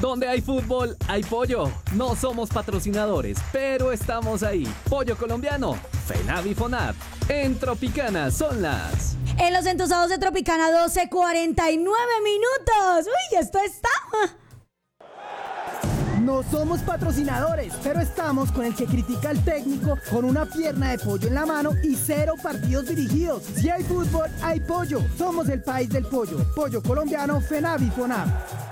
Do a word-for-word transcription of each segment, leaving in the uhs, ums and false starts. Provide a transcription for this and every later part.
Donde hay fútbol, hay pollo. No somos patrocinadores, pero estamos ahí. Pollo colombiano, FENAV y FONAP. En Tropicana son las... En los entusados de Tropicana, doce cuarenta y nueve minutos. Uy, esto está... No somos patrocinadores, pero estamos con el que critica al técnico con una pierna de pollo en la mano y cero partidos dirigidos. Si hay fútbol, hay pollo. Somos el país del pollo. Pollo colombiano, FENAV y FONAP.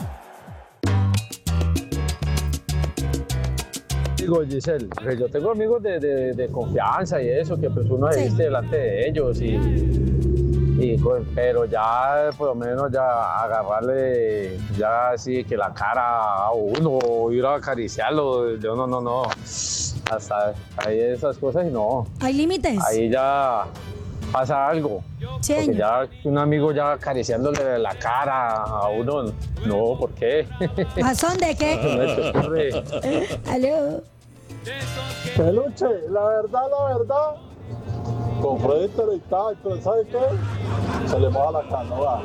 Digo, Giselle, pues yo tengo amigos de, de, de confianza y eso, que pues uno se viste delante de ellos, y, y pues, pero ya por lo menos ya agarrarle ya así que la cara a uno, ir a acariciarlo, yo no, no, no, hasta ahí esas cosas y no. ¿Hay límites? Ahí ya pasa algo. Sí, porque ya un amigo ya acariciándole la cara a uno, no, ¿por qué? ¿A son de qué? No ocurre. Aló. Peluche, la verdad, la verdad, con Freddy y tal, pero ¿sabe qué? Se le moja la canoa.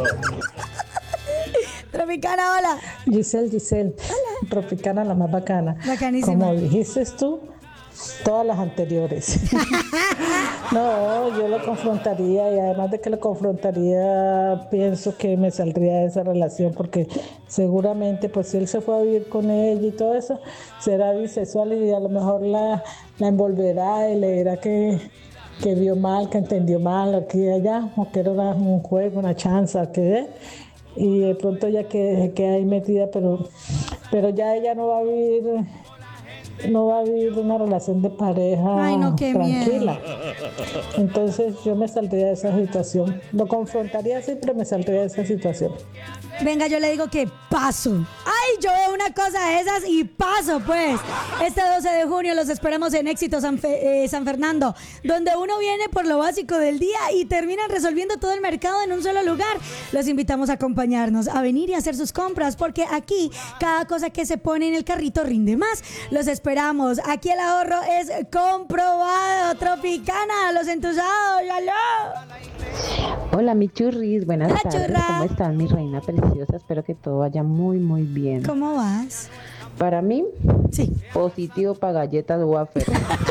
Tropicana, hola. Giselle, Giselle. Hola. Tropicana, la más bacana. Bacanísima. Como dijiste tú, todas las anteriores. No, yo lo confrontaría, y además de que lo confrontaría, pienso que me saldría de esa relación, porque seguramente pues si él se fue a vivir con ella y todo eso, será bisexual y a lo mejor la, la envolverá y le dirá que, que vio mal, que entendió mal aquí y allá, o que era una- un juego, una chanza, que y de pronto ya que queda ahí metida, pero, pero ya ella no va a vivir... no va a vivir una relación de pareja Ay, no, qué tranquila. Entonces yo me saldría de esa situación. Lo confrontaría sí, pero me saldría de esa situación. Venga, yo le digo que paso. Ay, yo veo una cosa de esas y paso, pues. Este doce de junio los esperamos en Éxito San, Fe- eh, San Fernando, donde uno viene por lo básico del día y terminan resolviendo todo el mercado en un solo lugar. Los invitamos a acompañarnos, a venir y hacer sus compras, porque aquí cada cosa que se pone en el carrito rinde más. Los esperamos. Aquí el ahorro es comprobado. Tropicana, los entusiasmados, ¡aló! Hola, mi churris, buenas Hola, tardes, churra. ¿cómo están, mi reina preciosa? Espero que todo vaya muy, muy bien. ¿Cómo vas? Para mí, Sí. positivo para galletas wafer.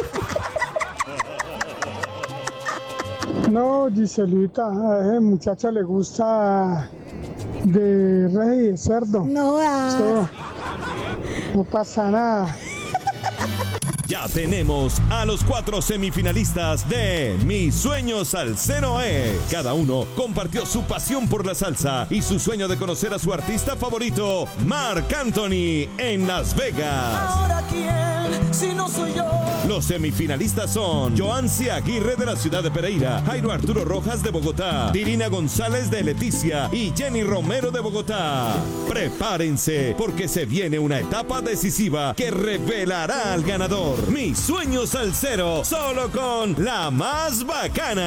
No, Giselita, a ese muchacho le gusta de res y de cerdo. No vas. Eso, no pasa nada. Ya tenemos a los cuatro semifinalistas de Mi Sueño Salsero es. Cada uno compartió su pasión por la salsa y su sueño de conocer a su artista favorito, Marc Anthony, en Las Vegas. Ahora quién, si no soy yo. Los semifinalistas son Joancy Aguirre de la ciudad de Pereira, Jairo Arturo Rojas de Bogotá, Dirina González de Leticia y Jenny Romero de Bogotá. Prepárense, porque se viene una etapa decisiva que revelará al ganador. Mi Sueño Salsero, solo con la más bacana.